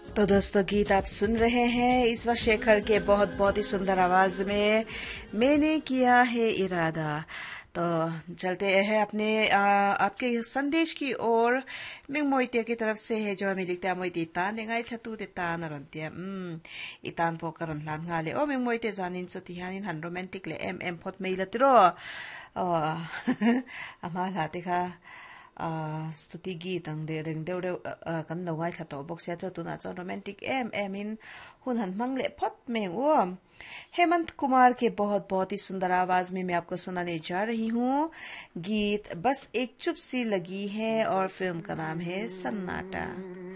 तो दोस्तों गीत आप सुन रहे हैं ईश्वर शेखर के बहुत बहुत ही सुंदर आवाज में मैंने किया है इरादा। तो चलते हैं अपने आपके संदेश की ओर। मिंग मोइते की तरफ से है जो हमें लिखते हैं मोइते तान देंगाई छतु दे तान रंते इतान पोकरन लान गाले ओ मिंग मोइते जानिन सतिहानिन हन रोमांटिक ले एम फोट मेइलतिरो अमा लाते का स्तुति गीत ang de reng deu deu kan lo ngai thato box ya tu na chon romantic em in hun han mang le phot में वो हेमंत कुमार के बहुत बहुत ही सुंदर आवाज में मैं आपको सुनाने जा रही हूँ गीत बस एक चुप सी लगी है और फिल्म का नाम है सन्नाटा।